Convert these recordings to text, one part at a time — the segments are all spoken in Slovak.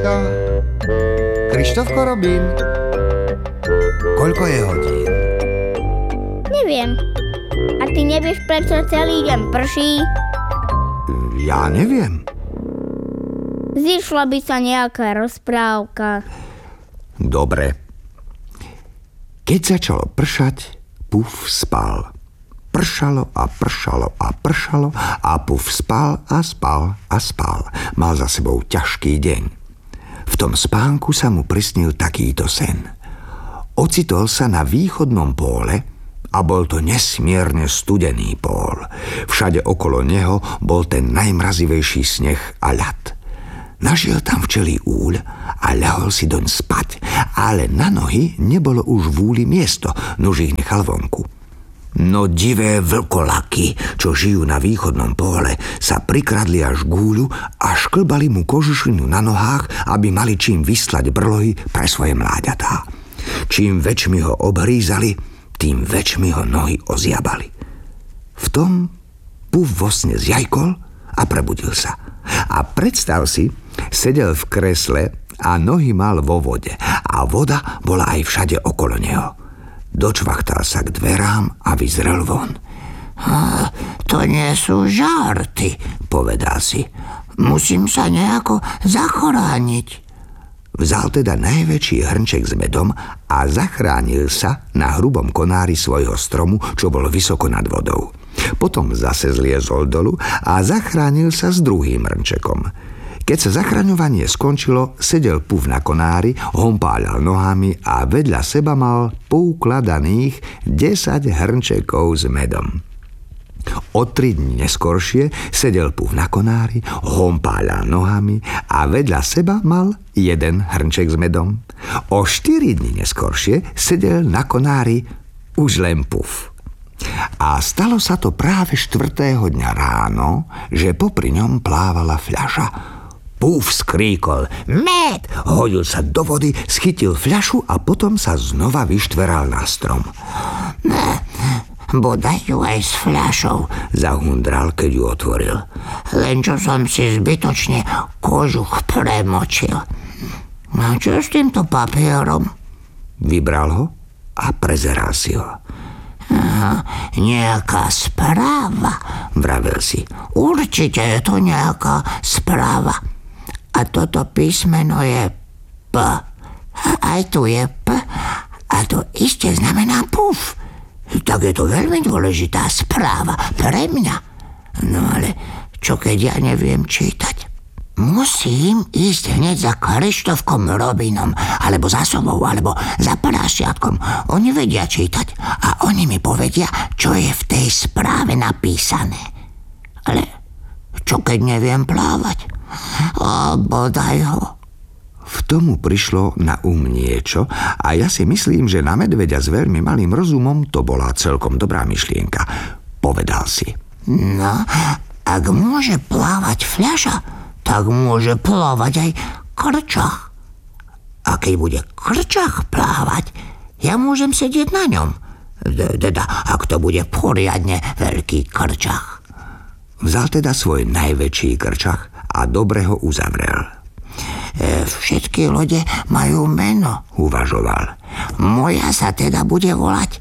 Zuzka? Krištofko Robin? Koľko je hodín? Neviem. A ty nevieš, prečo celý deň prší? Ja neviem. Zišla by sa nejaká rozprávka. Dobre. Keď začalo pršať, Puf spal. Pršalo a pršalo a pršalo a Puf spal a spal a spal. Mal za sebou ťažký deň. V tom spánku sa mu prisnil takýto sen. Ocitol sa na východnom póle a bol to nesmierne studený pól. Všade okolo neho bol ten najmrazivejší sneh a ľad. Našiel tam včelí úľ a ľahol si doň spať, ale na nohy nebolo už v úli miesto, nuž ich nechal vonku. No divé vlkolaky, čo žijú na východnom pole, sa prikradli až k úľu a šklbali mu kožušinu na nohách, aby mali čím vyslať brlohy pre svoje mláďatá. Čím väčšmi ho obhrízali, tým väčšmi ho nohy ozjabali. V tom Puf vo sne zjajkol a prebudil sa. A predstav si, sedel v kresle a nohy mal vo vode a voda bola aj všade okolo neho. Dočvachtal sa k dverám a vyzrel von. To nie sú žarty, povedal si. Musím sa nejako zachrániť. Vzal teda najväčší hrnček s medom a zachránil sa na hrubom konári svojho stromu, čo bol vysoko nad vodou. Potom zase zliezol dolu a zachránil sa s druhým hrnčekom. Keď sa zachraňovanie skončilo, sedel Puf na konári, hompáľal nohami a vedľa seba mal poukladaných 10 hrnčekov s medom. O 3 dni neskoršie sedel Puf na konári, hompáľal nohami a vedľa seba mal 1 hrnček s medom. O 4 dni neskoršie sedel na konári už len Puf. A stalo sa to práve 4. dňa ráno, že popri ňom plávala fľaša. Puf skríkol med, hodil sa do vody, schytil fľašu a potom sa znova vyštveral na strom. Bodaj ju aj s fľašou, zahundral, keď ju otvoril. Len čo som si zbytočne kožuch premočil. A čo s týmto papierom? Vybral ho a prezeral si ho. Nejaká správa, vravel si. Určite je to nejaká správa. A toto písmeno je P. Aj tu je P. A to iste znamená Puf. Tak je to veľmi dôležitá správa pre mňa. No ale čo keď ja neviem čítať? Musím ísť hneď za Krištofkom Robinom, alebo za Sovou, alebo za Prasiatkom. Oni vedia čítať a oni mi povedia, čo je v tej správe napísané. Ale čo keď neviem plávať? Bodaj ho. V tomu prišlo na niečo a ja si myslím, že na medveďa s veľmi malým rozumom to bola celkom dobrá myšlienka. Povedal si. No, ak môže plávať fľaša, tak môže plávať aj krčach. A keď bude krčach plávať, ja môžem sedieť na ňom. Teda, ak to bude poriadne veľký krčach. Vzal teda svoj najväčší krčach a dobre ho uzavrel. Všetky lode majú meno, uvažoval. Moja sa teda bude volať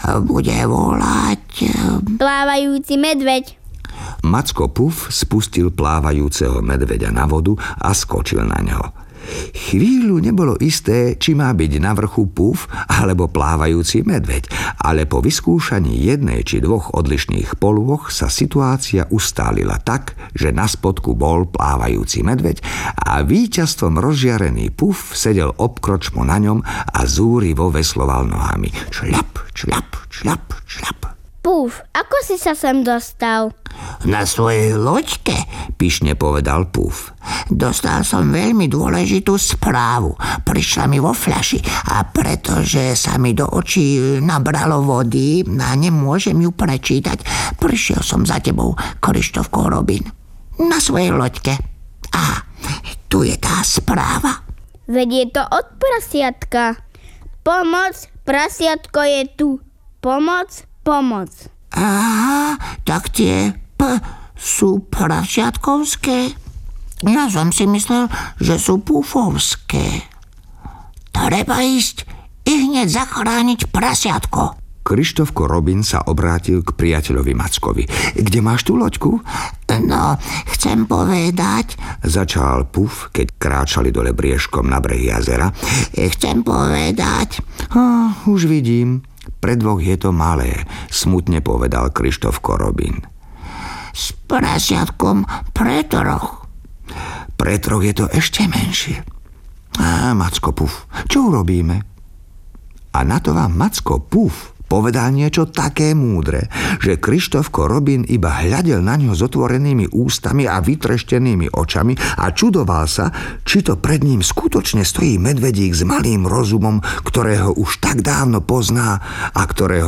Plávajúci medveď. Macko Puf spustil plávajúceho medveďa na vodu a skočil na ňo. Chvíľu nebolo isté, či má byť na vrchu Puf alebo plávajúci medveď, ale po vyskúšaní jednej či dvoch odlišných polôch sa situácia ustálila tak, že na spodku bol plávajúci medveď a víťazstvom rozžiarený Puf sedel obkročmo na ňom a zúrivo vesloval nohami. Šľap, šľap, šľap, šľap. Puf, ako si sa sem dostal? Na svojej loďke, pyšne povedal Puf. Dostal som veľmi dôležitú správu. Prišla mi vo fľaši a pretože sa mi do očí nabralo vody a nemôžem ju prečítať, prišiel som za tebou, Krištofko Robin, na svojej loďke. A tu je tá správa. Veď je to od prasiatka. Pomoc, prasiatko je tu. Pomoc, pomoc. Aha, tak tie P sú prasiatkovské. Ja som si myslel, že sú pufovské. Treba ísť i hneď zachrániť prasiatko. Krištofko Robin sa obrátil k priateľovi Mackovi. Kde máš tú loďku? No, chcem povedať... Začal Puf, keď kráčali dole briežkom na breh jazera. Chcem povedať... Už vidím. Pre dvoch je to malé, smutne povedal Krištofko Robin. S prasiatkom pre troch. Pre troch je to ešte menšie. Macko Puf, čo urobíme? A na to vám Macko Puf povedal niečo také múdre, že Krištofko Robin iba hľadel na ňo s otvorenými ústami a vytreštenými očami a čudoval sa, či to pred ním skutočne stojí medvedík s malým rozumom, ktorého už tak dávno pozná a ktorého